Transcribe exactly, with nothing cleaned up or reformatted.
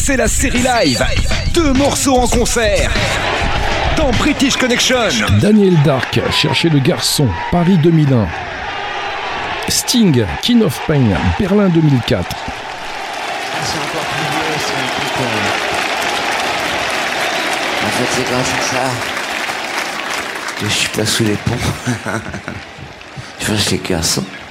c'est la série live. Deux morceaux en concert dans British Connection. Daniel Dark, Cherchez le garçon, Paris deux mille un. Sting, King of Pain, Berlin deux mille quatre. C'est encore plus vieux, c'est un truc... Euh... En fait, c'est grâce à ça que je suis pas sous les ponts. Je cherche les garçons.